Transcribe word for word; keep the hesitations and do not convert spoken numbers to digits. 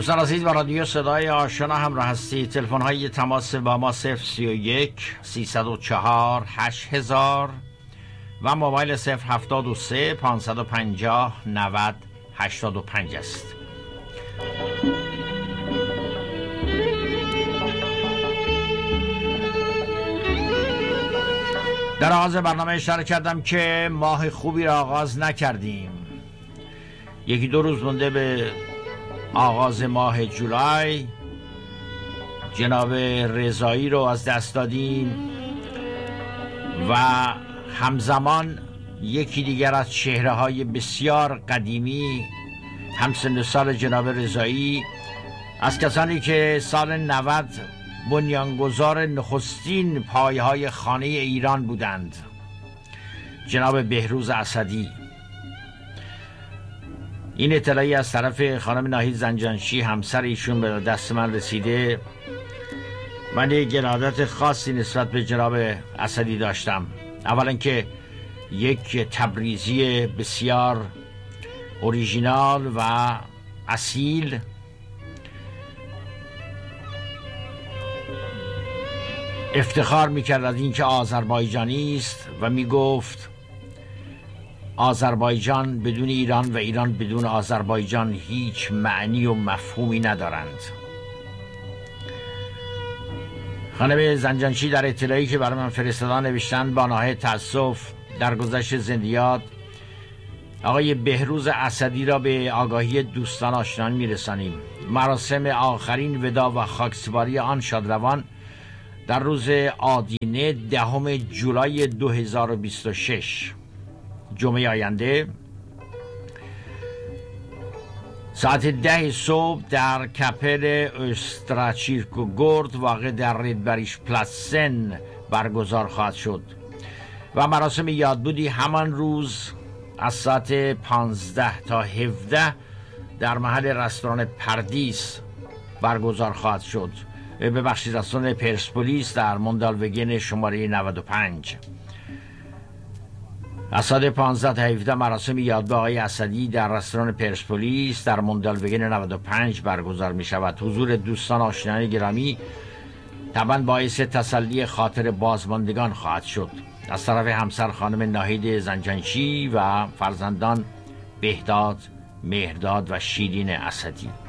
دوستان عزیز، با رادیو صدای آشنا همراه هستید. تلفن های تماس با ما صفر سی و یک سیصد و چهار هشت هزار و موبایل صفر هفتاد و سه پانصد و پنجاه نود هشتاد و پنج است. در آغاز برنامه اشاره کردم که ماه خوبی را آغاز نکردیم. یکی دو روز مونده به آغاز ماه جولای. جناب رضایی رو از دست دادیم و همزمان یکی دیگر از چهره های بسیار قدیمی همسن سال جناب رضایی، از کسانی که سال نود بنیانگذار نخستین پایه‌های خانه ایران بودند، جناب بهروز اسدی. این اطلاعی از طرف خانم ناهید زنجانشی همسر ایشون به دست من رسیده. من یک ارادت خاصی نسبت به جناب اسدی داشتم. اولا که یک تبریزی بسیار اوریژینال و اصیل، افتخار میکرد از اینکه آذربایجانی است و میگفت آذربایجان بدون ایران و ایران بدون آذربایجان هیچ معنی و مفهومی ندارند. خانم زنجانشی در اطلاعی که برای من فرستادن نوشتند: با نهایت تأسف در گذشت زندیات آقای بهروز اسدی را به آگاهی دوستان آشنایان میرسانیم. مراسم آخرین وداع و خاکسپاری آن شادروان در روز آدینه دهم جولای دو هزار و بیست و شش، جمعه آینده، ساعت ده صبح در کپل اوستراچیرکوگورد واقع در ریدبریش پلاتسن برگزار خواهد شد و مراسم یادبودی همان روز از ساعت پانزده تا هفده در محل رستوران پردیس برگزار خواهد شد. ببخشید، رستوران پرسپولیس در موندالوگن شماره نود و پنج. از ساعت پانزده تا هفده مراسم یادبود آقای اسدی در رستوران پرسپولیس در موندالوگن نود و پنج برگزار می شود. حضور دوستان آشنایان گرامی طبعا باعث تسلی خاطر بازماندگان خواهد شد. از طرف همسر خانم ناهید زنجانشی و فرزندان بهداد، مهرداد و شیرین اسدی.